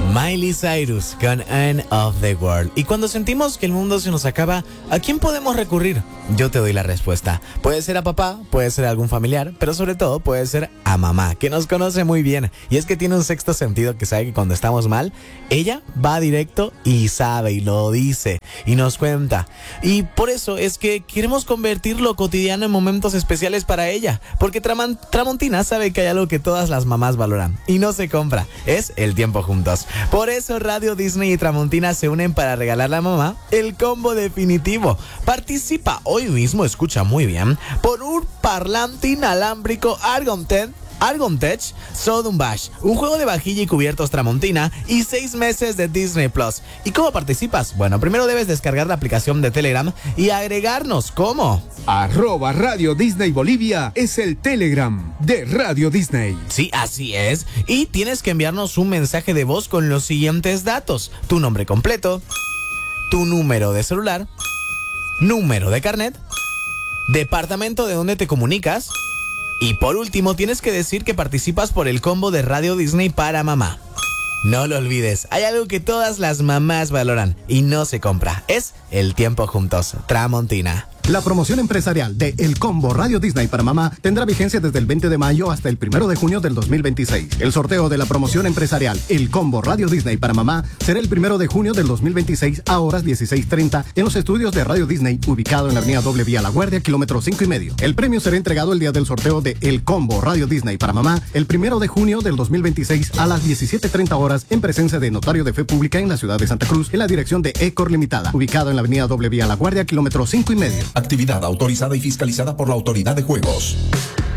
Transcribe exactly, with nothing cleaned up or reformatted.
Miley Cyrus con End of the World. Y cuando sentimos que el mundo se nos acaba, ¿a quién podemos recurrir? Yo te doy la respuesta. Puede ser a papá, puede ser a algún familiar, pero sobre todo puede ser a mamá, que nos conoce muy bien. Y es que tiene un sexto sentido que sabe que cuando estamos mal, ella va directo y sabe y lo dice y nos cuenta. Y por eso es que queremos convertir lo cotidiano en momentos especiales para ella. Porque Traman- Tramontina sabe que hay algo que todas las mamás valoran y no se compra. Es el tiempo juntos. Por eso Radio Disney y Tramontina se unen para regalar a la mamá el combo definitivo. Participa hoy mismo, escucha muy bien, por un parlante inalámbrico Argon Tech, Argon Tech Sodom Bash, un juego de vajilla y cubiertos Tramontina y seis meses de Disney Plus. ¿Y cómo participas? Bueno, primero debes descargar la aplicación de Telegram y agregarnos. ¿Cómo? Arroba Radio Disney Bolivia es el Telegram de Radio Disney. Sí, así es. Y tienes que enviarnos un mensaje de voz con los siguientes datos: tu nombre completo, tu número de celular, número de carnet, departamento de donde te comunicas. Y por último, tienes que decir que participas por el combo de Radio Disney para mamá. No lo olvides, hay algo que todas las mamás valoran y no se compra. Es el tiempo juntos. Tramontina. La promoción empresarial de El Combo Radio Disney para Mamá tendrá vigencia desde el veinte de mayo hasta el primero de junio del dos mil veintiséis. El sorteo de la promoción empresarial El Combo Radio Disney para Mamá será el primero de junio del dos mil veintiséis a horas dieciséis treinta en los estudios de Radio Disney, ubicado en la avenida Doble Vía La Guardia, kilómetro cinco y medio. El premio será entregado el día del sorteo de El Combo Radio Disney para Mamá el primero de junio del dos mil veintiséis a las diecisiete treinta horas en presencia de Notario de Fe Pública en la ciudad de Santa Cruz, en la dirección de Ecor Limitada, ubicado en la avenida Doble Vía La Guardia, kilómetro cinco y medio. Actividad autorizada y fiscalizada por la Autoridad de Juegos.